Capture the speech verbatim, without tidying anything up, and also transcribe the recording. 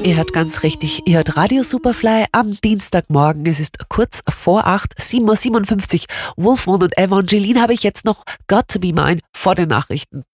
Ihr hört ganz richtig, ihr hört Radio Superfly am Dienstagmorgen. Es ist kurz vor acht, sieben Uhr siebenundfünfzig. Wolfmond und Evangeline habe ich jetzt noch Got to Be Mine vor den Nachrichten.